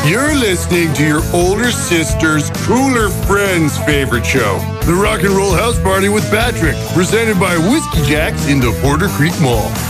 You're listening to your older sister's cooler friend's favorite show, The Rock and Roll House Party with Patrick, presented by Whiskey Jacks in the Porter Creek Mall.